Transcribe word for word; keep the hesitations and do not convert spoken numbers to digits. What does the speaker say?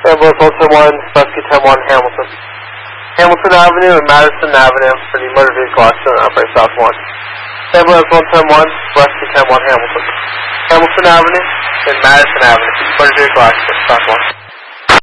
Ambulance one ten one, Rescue ten one, Hamilton. Hamilton Avenue and Madison Avenue for the motor vehicle accident on Operator South one. Ambulance one ten one, Rescue ten one, Hamilton. Hamilton Avenue and Madison Avenue, motor vehicle accident, South one.